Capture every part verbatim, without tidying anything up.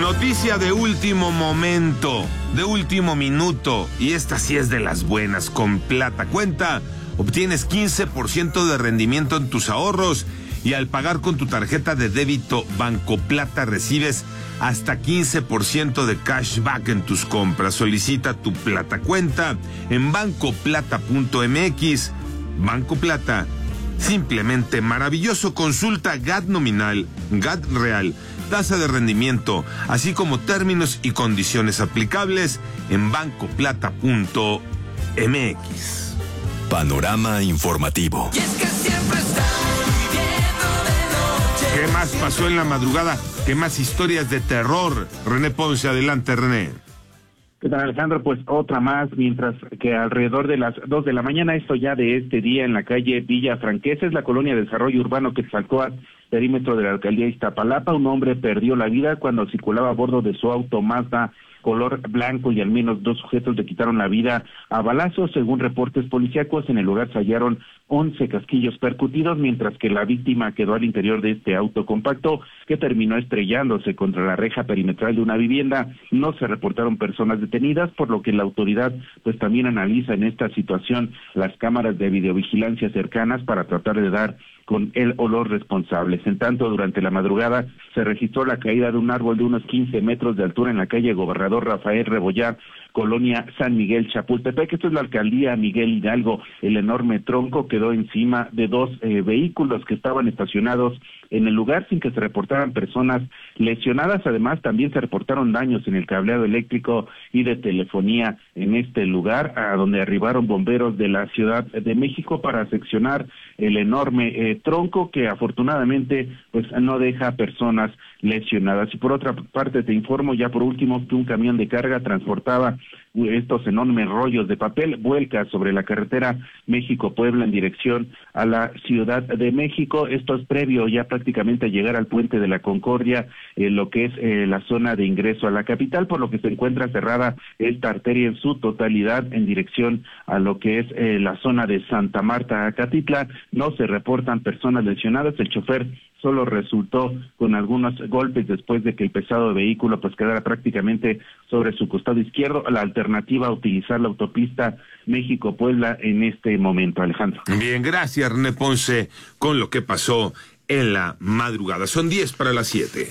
Noticia de último momento, de último minuto, y esta sí es de las buenas. Con Plata Cuenta obtienes quince por ciento de rendimiento en tus ahorros y al pagar con tu tarjeta de débito Banco Plata recibes hasta quince por ciento de cashback en tus compras. Solicita tu Plata Cuenta en banco plata punto m x. Banco Plata, simplemente maravilloso. Consulta G A T nominal, G A T real, tasa de rendimiento, así como términos y condiciones aplicables en banco plata punto m x. Panorama informativo. Y es que siempre estamos viviendo de noche. ¿Qué más pasó en la madrugada? ¿Qué más historias de terror? René Ponce, adelante, René. ¿Qué tal, Alejandro? Pues otra más, mientras que alrededor de las dos de la mañana, esto ya de este día, en la calle Villa Franquesa, es la colonia de desarrollo urbano que saltó al perímetro de la alcaldía Iztapalapa. Un hombre perdió la vida cuando circulaba a bordo de su auto Mazda color blanco y al menos dos sujetos le quitaron la vida a balazos. Según reportes policíacos, en el lugar se hallaron once casquillos percutidos, mientras que la víctima quedó al interior de este auto compacto que terminó estrellándose contra la reja perimetral de una vivienda. No se reportaron personas detenidas, por lo que la autoridad pues también analiza en esta situación las cámaras de videovigilancia cercanas para tratar de dar con el olor responsables. En tanto, durante la madrugada se registró la caída de un árbol de unos quince metros de altura en la calle Gobernador Rafael Rebollar, colonia San Miguel Chapultepec. Esto es la alcaldía Miguel Hidalgo. El enorme tronco quedó encima de dos eh, vehículos que estaban estacionados en el lugar sin que se reportaran personas lesionadas. Además, también se reportaron daños en el cableado eléctrico y de telefonía en este lugar, a donde arribaron bomberos de la Ciudad de México para seccionar el enorme eh, tronco que afortunadamente pues no deja personas lesionadas. Y por otra parte te informo ya por último que un camión de carga transportaba estos enormes rollos de papel, vuelca sobre la carretera México-Puebla en dirección a la Ciudad de México. Esto es previo ya prácticamente a llegar al Puente de la Concordia, eh, lo que es eh, la zona de ingreso a la capital, por lo que se encuentra cerrada esta arteria en su totalidad en dirección a lo que es eh, la zona de Santa Marta, Acatitla. No se reportan personas lesionadas. El chofer solo resultó con algunos golpes después de que el pesado vehículo pues quedara prácticamente sobre su costado izquierdo. La alternativa a utilizar la autopista México-Puebla en este momento, Alejandro. Bien, gracias, René Ponce, con lo que pasó en la madrugada. Son diez para las siete.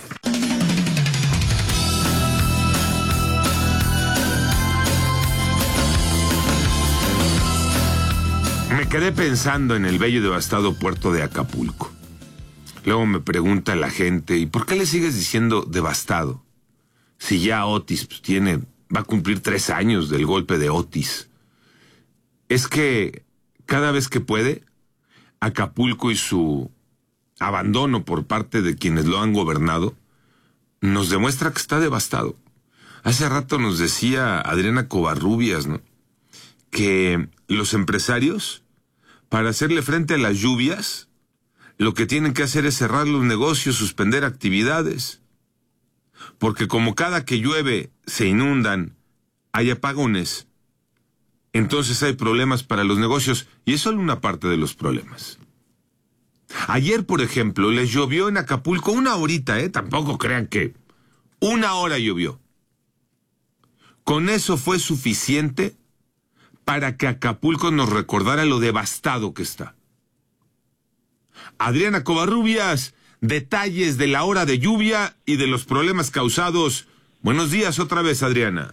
Me quedé pensando en el bello y devastado puerto de Acapulco. Luego me pregunta la gente, ¿y por qué le sigues diciendo devastado? Si ya Otis pues, tiene, va a cumplir tres años del golpe de Otis. Es que cada vez que puede, Acapulco y su abandono por parte de quienes lo han gobernado, nos demuestra que está devastado. Hace rato nos decía Adriana Covarrubias, ¿no?, que los empresarios, para hacerle frente a las lluvias, lo que tienen que hacer es cerrar los negocios, suspender actividades, porque como cada que llueve se inundan, hay apagones, entonces hay problemas para los negocios, y es solo una parte de los problemas. Ayer, por ejemplo, les llovió en Acapulco una horita, ¿eh? Tampoco crean que una hora llovió. Con eso fue suficiente para que Acapulco nos recordara lo devastado que está. Adriana Covarrubias, detalles de la hora de lluvia y de los problemas causados. Buenos días otra vez, Adriana.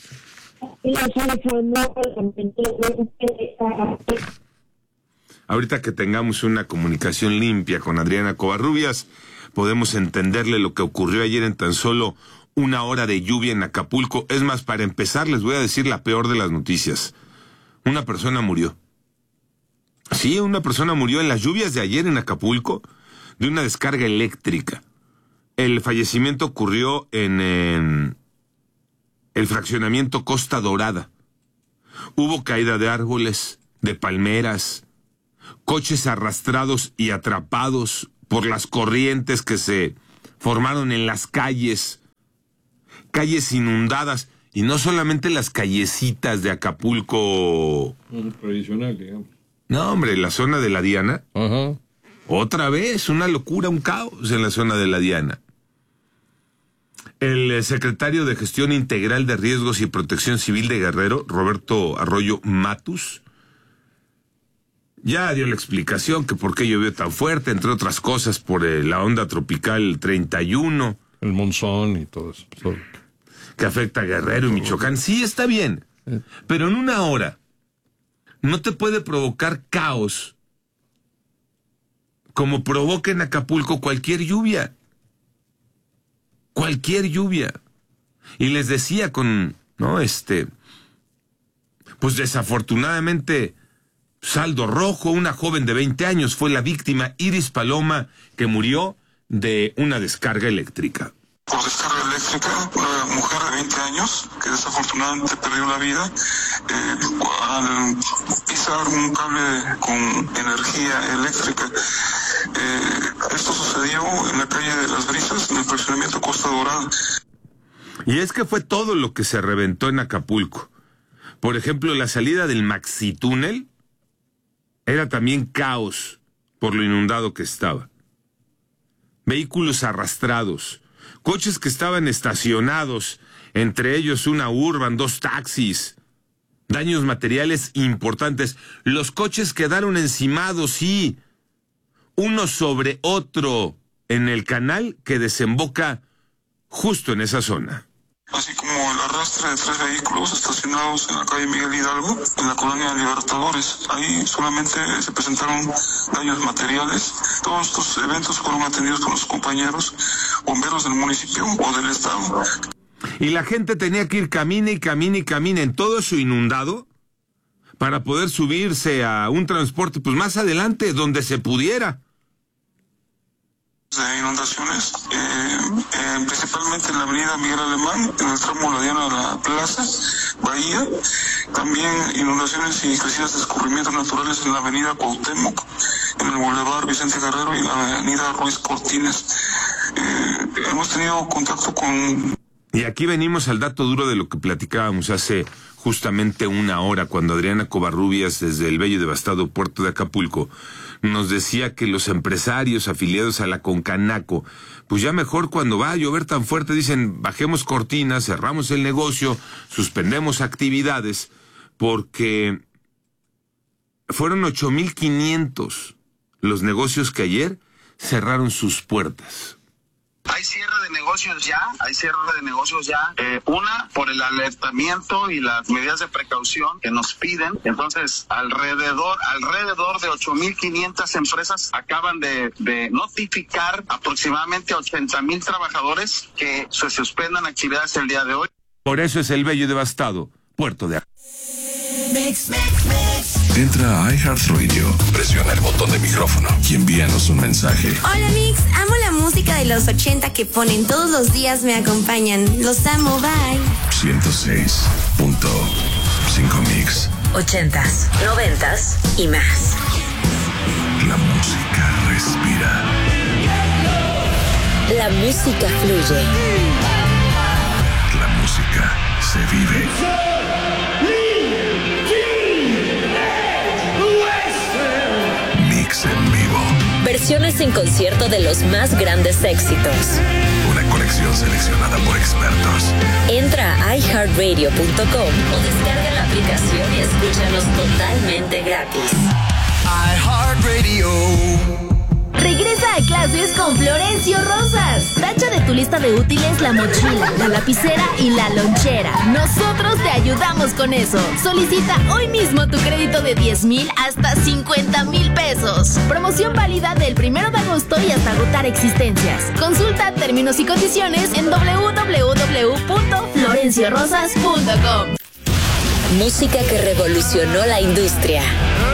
Ahorita que tengamos una comunicación limpia con Adriana Covarrubias, podemos entenderle lo que ocurrió ayer en tan solo una hora de lluvia en Acapulco. Es más, para empezar, les voy a decir la peor de las noticias. Una persona murió. Sí, una persona murió en las lluvias de ayer en Acapulco de una descarga eléctrica. El fallecimiento ocurrió en, en el fraccionamiento Costa Dorada. Hubo caída de árboles, de palmeras, coches arrastrados y atrapados por las corrientes que se formaron en las calles, calles inundadas. Y no solamente las callecitas de Acapulco tradicional, digamos. No, hombre, la zona de la Diana. Ajá. Otra vez, una locura, un caos en la zona de la Diana. El secretario de Gestión Integral de Riesgos y Protección Civil de Guerrero, Roberto Arroyo Matus, ya dio la explicación que por qué llovió tan fuerte, entre otras cosas por eh, la onda tropical treinta y uno. El monzón y todo eso. Todo. Que afecta a Guerrero y Michoacán. Sí, está bien, pero en una hora no te puede provocar caos como provoca en Acapulco cualquier lluvia. Cualquier lluvia. Y les decía con, ¿no? Este, pues desafortunadamente, saldo rojo, una joven de veinte años fue la víctima, Iris Paloma, que murió de una descarga eléctrica. Por descarga eléctrica, una mujer de veinte años que desafortunadamente perdió la vida eh, al pisar un cable con energía eléctrica. Eh, esto sucedió en la calle de Las Brisas, en el fraccionamiento Costa Dorada. Y es que fue todo lo que se reventó en Acapulco. Por ejemplo, la salida del Maxitúnel era también caos por lo inundado que estaba. Vehículos arrastrados, coches que estaban estacionados, entre ellos una Urban, dos taxis, daños materiales importantes. Los coches quedaron encimados, sí, uno sobre otro en el canal que desemboca justo en esa zona. Así como el arrastre de tres vehículos estacionados en la calle Miguel Hidalgo, en la colonia Libertadores. Ahí solamente se presentaron daños materiales. Todos estos eventos fueron atendidos por los compañeros bomberos del municipio o del estado. Y la gente tenía que ir camine y camine y camine en todo eso inundado para poder subirse a un transporte, pues más adelante, donde se pudiera. De inundaciones, eh, eh, principalmente en la avenida Miguel Alemán, en el tramo La Diana de la Plaza, Bahía, también inundaciones y crecidas de escurrimientos naturales en la avenida Cuauhtémoc, en el bulevar Vicente Guerrero y la avenida Ruiz Cortines. Eh, hemos tenido contacto con... Y aquí venimos al dato duro de lo que platicábamos hace justamente una hora, cuando Adriana Covarrubias, desde el bello y devastado puerto de Acapulco, nos decía que los empresarios afiliados a la Concanaco, pues ya mejor cuando va a llover tan fuerte, dicen, bajemos cortinas, cerramos el negocio, suspendemos actividades, porque fueron ocho mil quinientos los negocios que ayer cerraron sus puertas. Hay cierre de negocios ya, hay cierre de negocios ya. Eh, una, por el alertamiento y las medidas de precaución que nos piden. Entonces, alrededor alrededor de ocho mil quinientas empresas acaban de, de notificar aproximadamente ochenta mil trabajadores que se suspendan actividades el día de hoy. Por eso es el bello y devastado puerto de Acapulco. Mix, mix, mix. Entra a iHeartRadio, presiona el botón de micrófono y envíanos un mensaje. Hola Mix, amo la música de los ochenta que ponen todos los días, me acompañan. Los amo, bye. ciento seis punto cinco Mix. Ochentas, noventas y más. La música respira. La música fluye. La música se vive. Mix en vivo. Versiones en concierto de los más grandes éxitos. Una colección seleccionada por expertos. Entra a i heart radio punto com o descarga la aplicación y escúchanos totalmente gratis. iHeartRadio. Regresa a clases con Florencio Rosas. Tacha de tu lista de útiles la mochila, la lapicera y la lonchera. Nosotros te ayudamos con eso. Solicita hoy mismo tu crédito de diez mil hasta cincuenta mil pesos. Promoción válida del primero de agosto y hasta agotar existencias. Consulta términos y condiciones en doble u doble u doble u punto florencio rosas punto com. Música que revolucionó la industria.